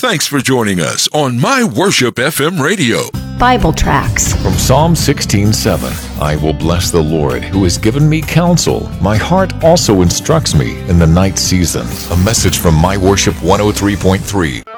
Thanks for joining us on My Worship FM Radio. Bible tracts. From Psalm 16:7, I will bless the Lord who has given me counsel. My heart also instructs me in the night season. A message from My Worship 103.3.